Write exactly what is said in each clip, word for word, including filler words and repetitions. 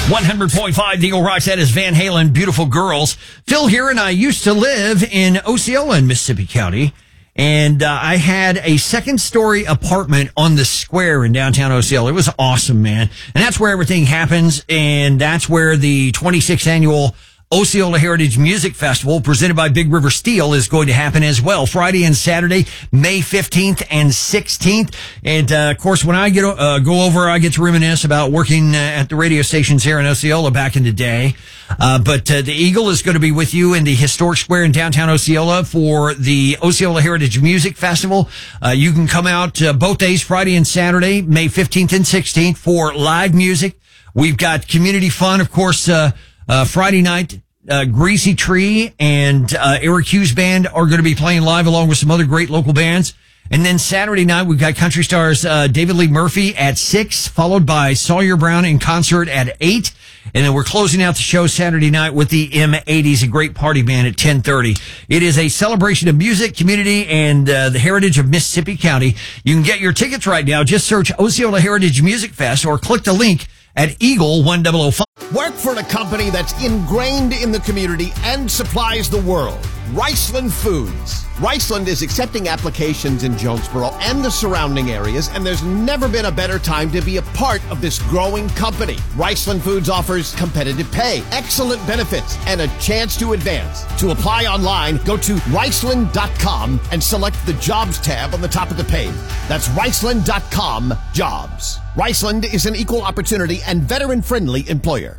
one hundred point five The Eagle Rocks. That is Van Halen, Beautiful Girls. Phil here, and I used to live in Osceola in Mississippi County. And uh, I had a second-story apartment on the square in downtown Osceola. It was awesome, man. And that's where everything happens, and that's where the twenty-sixth annual Osceola Heritage Music Festival, presented by Big River Steel, is going to happen as well. Friday and Saturday, May fifteenth and sixteenth. And, uh, of course, when I get uh, go over, I get to reminisce about working uh, at the radio stations here in Osceola back in the day. Uh, but uh, the Eagle is going to be with you in the historic square in downtown Osceola for the Osceola Heritage Music Festival. Uh, you can come out uh, both days, Friday and Saturday, May fifteenth and sixteenth, for live music. We've got community fun, of course. Uh, uh, Friday night, uh, Greasy Tree and uh, Eric Hughes Band are going to be playing live along with some other great local bands. And then Saturday night, we've got country stars uh, David Lee Murphy at six, followed by Sawyer Brown in concert at eight. And then we're closing out the show Saturday night with the M eighties, a great party band, at ten thirty. It is a celebration of music, community, and uh, the heritage of Mississippi County. You can get your tickets right now. Just search Osceola Heritage Music Fest or click the link at Eagle one thousand five. Work for a company that's ingrained in the community and supplies the world. Riceland Foods. Riceland is accepting applications in Jonesboro and the surrounding areas, and there's never been a better time to be a part of this growing company. Riceland Foods offers competitive pay, excellent benefits, and a chance to advance. To apply online, go to Riceland dot com and select the Jobs tab on the top of the page. That's Riceland dot com, Jobs. Riceland is an equal opportunity and veteran-friendly employer.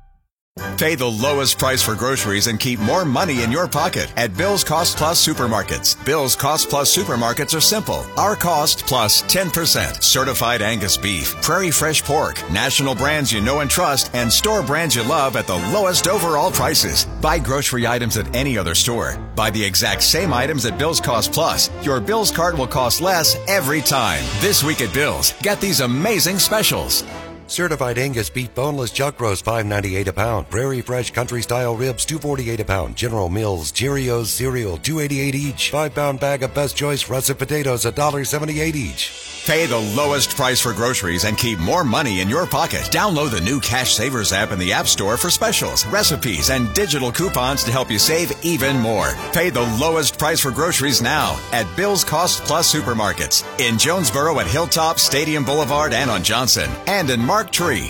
Pay the lowest price for groceries and keep more money in your pocket at Bill's Cost Plus Supermarkets. Bill's Cost Plus Supermarkets are simple. Our cost plus ten percent. Certified Angus beef, Prairie Fresh pork, national brands you know and trust, and store brands you love at the lowest overall prices. Buy grocery items at any other store. Buy the exact same items at Bill's Cost Plus. Your Bill's cart will cost less every time. This week at Bill's, get these amazing specials. Certified Angus beef boneless chuck roast five ninety-eight a pound. Prairie Fresh country style ribs two forty-eight a pound. General Mills Cheerios cereal two eighty-eight each. five pound bag of Best Choice russet potatoes one seventy-eight each. Pay the lowest price for groceries and keep more money in your pocket. Download the new Cash Savers app in the App Store for specials, recipes, and digital coupons to help you save even more. Pay the lowest price for groceries now at Bill's Cost Plus Supermarkets in Jonesboro at Hilltop, Stadium Boulevard, and on Johnson, and in Mark Tree.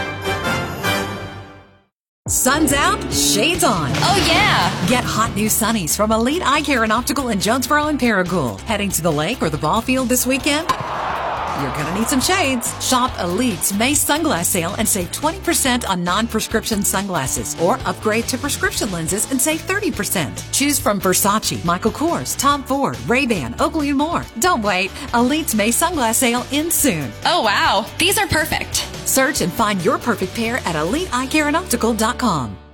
Sun's out, shades on. Oh, yeah. Get hot new sunnies from Elite Eye Care and Optical in Jonesboro and Paragould. Heading to the lake or the ball field this weekend? You're going to need some shades. Shop Elite's May sunglass sale and save twenty percent on non-prescription sunglasses, or upgrade to prescription lenses and save thirty percent. Choose from Versace, Michael Kors, Tom Ford, Ray-Ban, Oakley, and more. Don't wait. Elite's May sunglass sale ends soon. Oh, wow. These are perfect. Search and find your perfect pair at elite eye care and optical dot com.